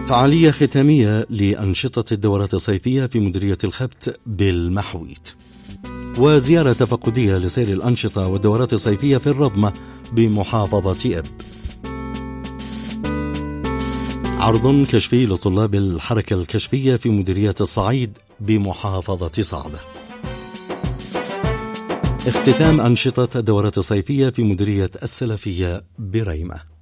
فعالية ختامية لأنشطة الدورات الصيفية في مديرية الخبت بالمحويت، وزيارة تفقدية لسير الأنشطة والدورات الصيفية في الرضمة بمحافظة إب. عرض كشفي لطلاب الحركة الكشفية في مديرية الصعيد بمحافظة صعدة. اختتام أنشطة الدورات الصيفية في مديرية السلفية بريمة.